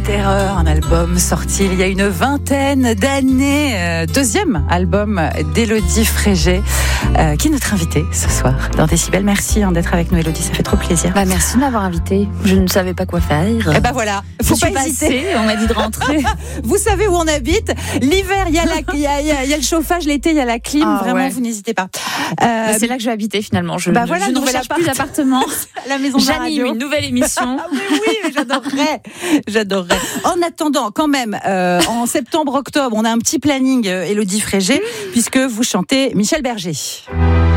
Terreur, un album sorti il y a une vingtaine d'années. Deuxième album d'Élodie Frégé, qui est notre invitée ce soir dans Décibel. Merci d'être avec nous, Élodie, ça fait trop plaisir. Merci de m'avoir invitée. Je ne savais pas quoi faire. Et voilà, faut pas hésiter. On m'a dit de rentrer. Vous savez où on habite. L'hiver, il y a le chauffage. L'été, il y a la clim. Vraiment, vous n'hésitez pas. C'est là que je vais habiter finalement. Je ne recherche plus appart. d'appartement. La maison de la radio. J'anime une nouvelle émission. Oui, j'adorerais. En attendant, quand même, en septembre-octobre, on a un petit planning, Élodie Frégé, puisque vous chantez Michel Berger.